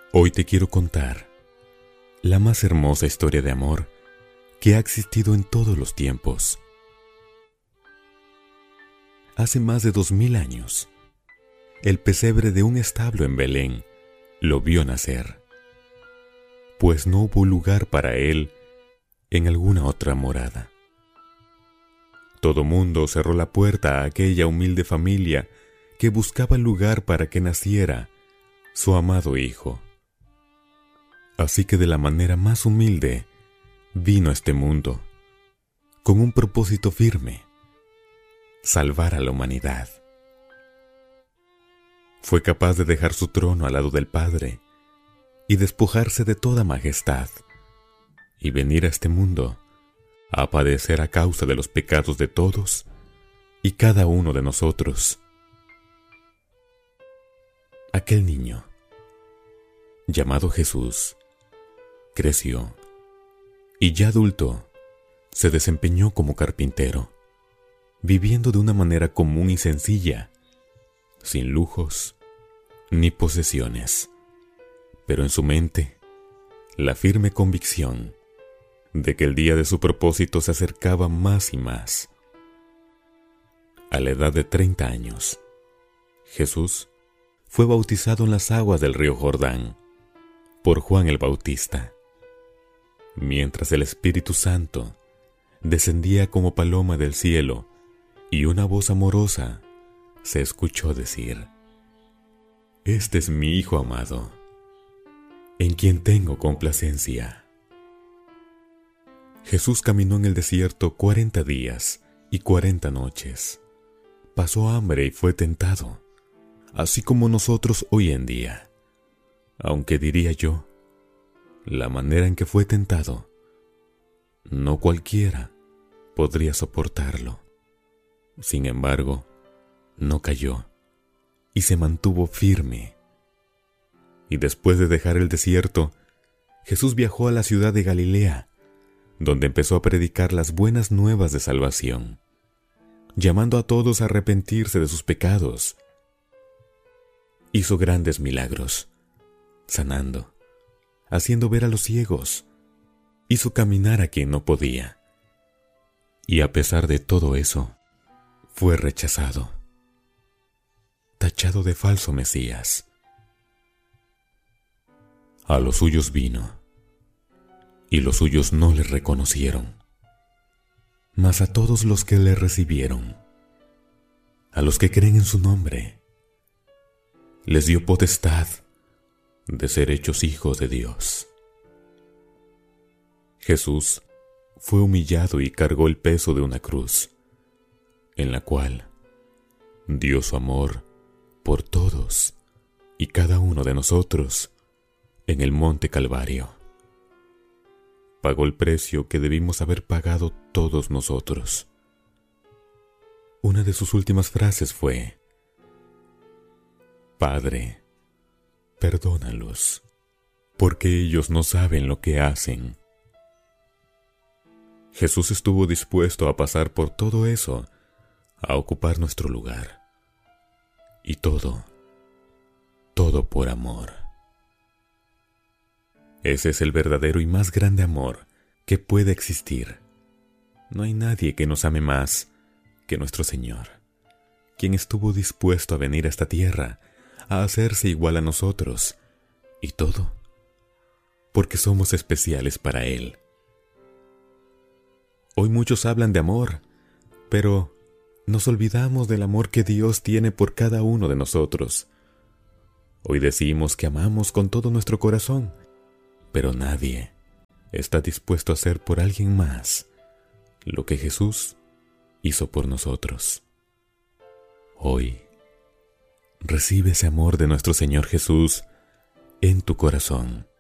Hoy te quiero contar la más hermosa historia de amor que ha existido en todos los tiempos. Hace más de 2000 años, el pesebre de un establo en Belén lo vio nacer, pues no hubo lugar para él en alguna otra morada. Todo mundo cerró la puerta a aquella humilde familia que buscaba lugar para que naciera su amado hijo. Así que de la manera más humilde vino a este mundo, con un propósito firme: salvar a la humanidad. Fue capaz de dejar su trono al lado del Padre y despojarse de toda majestad y venir a este mundo a padecer a causa de los pecados de todos y cada uno de nosotros. Aquel niño, llamado Jesús, creció y ya adulto se desempeñó como carpintero, viviendo de una manera común y sencilla, sin lujos ni posesiones, pero en su mente la firme convicción de que el día de su propósito se acercaba más y más. A la edad de 30 años, Jesús fue bautizado en las aguas del río Jordán por Juan el Bautista, mientras el Espíritu Santo descendía como paloma del cielo y una voz amorosa se escuchó decir: «Este es mi Hijo amado, en quien tengo complacencia». Jesús caminó en el desierto 40 días y 40 noches. Pasó hambre y fue tentado, así como nosotros hoy en día. Aunque diría yo, la manera en que fue tentado, no cualquiera podría soportarlo. Sin embargo, no cayó y se mantuvo firme. Y después de dejar el desierto, Jesús viajó a la ciudad de Galilea, donde empezó a predicar las buenas nuevas de salvación, llamando a todos a arrepentirse de sus pecados. Hizo grandes milagros, sanando, haciendo ver a los ciegos, hizo caminar a quien no podía. Y a pesar de todo eso, fue rechazado, tachado de falso Mesías. A los suyos vino, y los suyos no le reconocieron. Mas a todos los que le recibieron, a los que creen en su nombre, les dio potestad de ser hechos hijos de Dios. Jesús fue humillado y cargó el peso de una cruz, en la cual dio su amor por todos y cada uno de nosotros en el monte Calvario. Pagó el precio que debimos haber pagado todos nosotros. Una de sus últimas frases fue: «Padre, perdónalos, porque ellos no saben lo que hacen». Jesús estuvo dispuesto a pasar por todo eso, a ocupar nuestro lugar. Y todo por amor. Ese es el verdadero y más grande amor que puede existir. No hay nadie que nos ame más que nuestro Señor, quien estuvo dispuesto a venir a esta tierra, a hacerse igual a nosotros, y todo porque somos especiales para Él. Hoy muchos hablan de amor, pero nos olvidamos del amor que Dios tiene por cada uno de nosotros. Hoy decimos que amamos con todo nuestro corazón, pero nadie está dispuesto a hacer por alguien más lo que Jesús hizo por nosotros. Hoy, recibe ese amor de nuestro Señor Jesús en tu corazón